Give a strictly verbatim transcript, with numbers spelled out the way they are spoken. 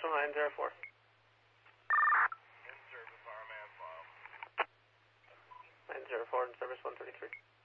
from nine zero four. In service, R M A on file. nine zero four in service one thirty-three.